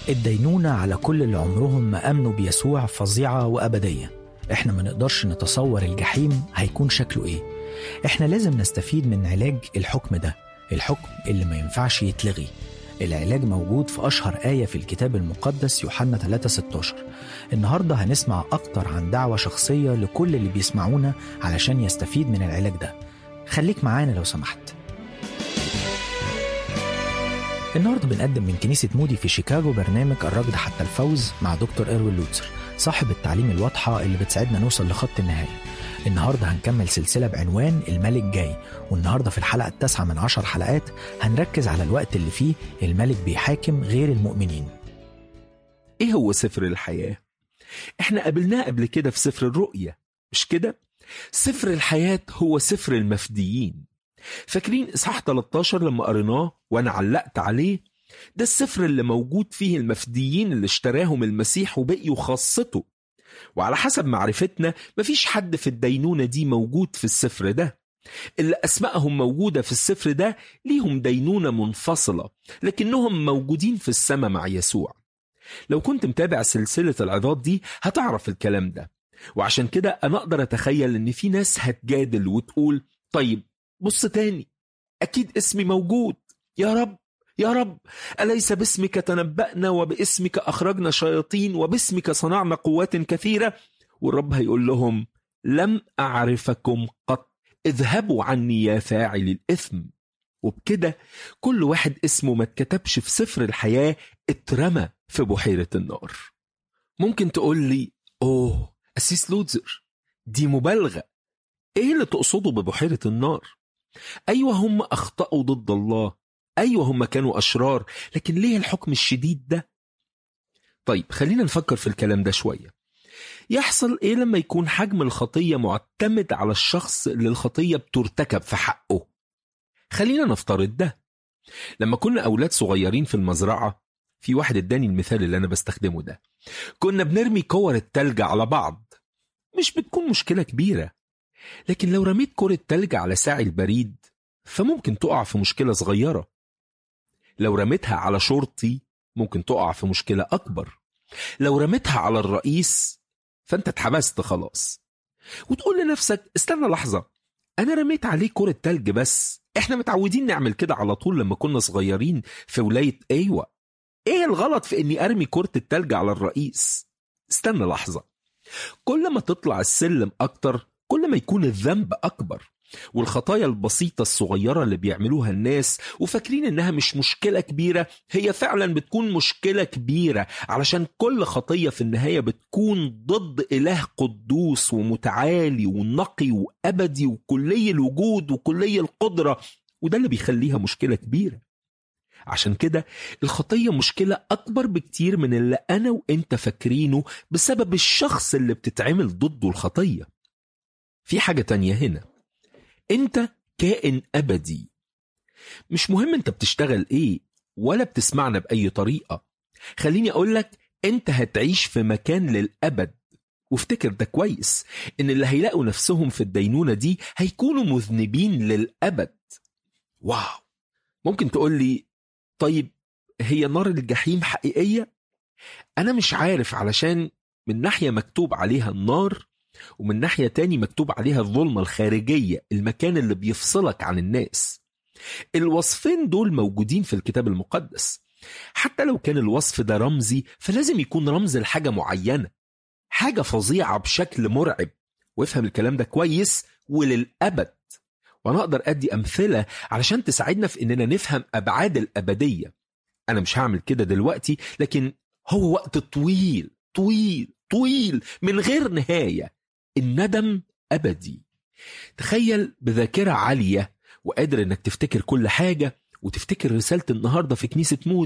الدينونة على كل اللي عمرهم ما أمنوا بيسوع فظيعة وأبدية. إحنا ما نقدرش نتصور الجحيم هيكون شكله إيه. إحنا لازم نستفيد من علاج الحكم ده، الحكم اللي ما ينفعش يتلغي. العلاج موجود في أشهر آية في الكتاب المقدس، يوحنا 3:16. النهاردة هنسمع أكتر عن دعوة شخصية لكل اللي بيسمعونا علشان يستفيد من العلاج ده. خليك معانا لو سمحت. النهاردة بنقدم من كنيسة مودي في شيكاغو برنامج الركض حتى الفوز مع دكتور إروين لوتسر، صاحب التعليم الواضحة اللي بتساعدنا نوصل لخط النهاية. النهاردة هنكمل سلسلة بعنوان الملك جاي، والنهاردة في الحلقة 9 من 10 حلقات هنركز على الوقت اللي فيه الملك بيحاكم غير المؤمنين. ايه هو سفر الحياة؟ احنا قابلناه قبل كده في سفر الرؤية، مش كده؟ سفر الحياة هو سفر المفديين. فاكرين إصحاح 13 لما قريناه وانا علقت عليه؟ ده السفر اللي موجود فيه المفديين اللي اشتراهم المسيح وبقيوا خاصته. وعلى حسب معرفتنا مفيش حد في الدينونة دي موجود في السفر ده. اللي أسمائهم موجودة في السفر ده ليهم دينونة منفصلة، لكنهم موجودين في السماء مع يسوع. لو كنت متابع سلسلة العظات دي هتعرف الكلام ده. وعشان كده أنا أقدر أتخيل إن في ناس هتجادل وتقول طيب بص تاني، أكيد اسمي موجود. يا رب يا رب، أليس باسمك تنبأنا وباسمك أخرجنا شياطين وباسمك صنعنا قوات كثيرة؟ والرب هيقول لهم لم أعرفكم قط، اذهبوا عني يا فاعل الإثم. وبكده كل واحد اسمه ما اتكتبش في سفر الحياة اترمى في بحيرة النار. ممكن تقول لي أوه أسيس لوتسر، دي مبالغة. إيه اللي تقصده ببحيرة النار؟ أيوة هم أخطأوا ضد الله، أيوة هم كانوا أشرار، لكن ليه الحكم الشديد ده؟ طيب خلينا نفكر في الكلام ده شوية. يحصل إيه لما يكون حجم الخطية معتمد على الشخص اللي الخطية بترتكب في حقه؟ خلينا نفترض ده. لما كنا أولاد صغيرين في المزرعة، في واحد اداني المثال اللي أنا بستخدمه ده، كنا بنرمي كور التلج على بعض. مش بتكون مشكلة كبيرة، لكن لو رميت كرة تلج على ساعي البريد فممكن تقع في مشكلة صغيرة. لو رميتها على شرطي ممكن تقع في مشكلة أكبر. لو رميتها على الرئيس فأنت اتحبست خلاص. وتقول لنفسك استنى لحظة، أنا رميت عليه كرة تلج بس، إحنا متعودين نعمل كده على طول لما كنا صغيرين في ولاية أيوة. إيه الغلط في إني أرمي كرة التلج على الرئيس؟ استنى لحظة، كل ما تطلع السلم أكتر كل ما يكون الذنب أكبر. والخطايا البسيطة الصغيرة اللي بيعملوها الناس وفاكرين إنها مش مشكلة كبيرة، هي فعلا بتكون مشكلة كبيرة، علشان كل خطية في النهاية بتكون ضد إله قدوس ومتعالي ونقي وأبدي وكلي الوجود وكلي القدرة، وده اللي بيخليها مشكلة كبيرة. عشان كده الخطية مشكلة أكبر بكتير من اللي أنا وإنت فاكرينه بسبب الشخص اللي بتتعمل ضده الخطية. في حاجة تانية هنا، انت كائن أبدي. مش مهم انت بتشتغل ايه ولا بتسمعنا بأي طريقة. خليني اقولك انت هتعيش في مكان للأبد. وافتكر ده كويس، ان اللي هيلاقوا نفسهم في الدينونة دي هيكونوا مذنبين للأبد. واو. ممكن تقول لي طيب هي نار الجحيم حقيقية؟ انا مش عارف، علشان من ناحية مكتوب عليها النار، ومن ناحية تاني مكتوب عليها الظلمة الخارجية، المكان اللي بيفصلك عن الناس. الوصفين دول موجودين في الكتاب المقدس. حتى لو كان الوصف ده رمزي فلازم يكون رمز لحاجة معينة، حاجة فظيعة بشكل مرعب. وافهم الكلام ده كويس وللأبد. وأنا أقدر أدي أمثلة علشان تساعدنا في إننا نفهم أبعاد الأبدية. أنا مش هعمل كده دلوقتي، لكن هو وقت طويل طويل طويل من غير نهاية. الندم أبدي. تخيل بذاكرة عالية وقادر إنك تفتكر كل حاجة وتفتكر رسالة النهاردة في كنيسة مودي.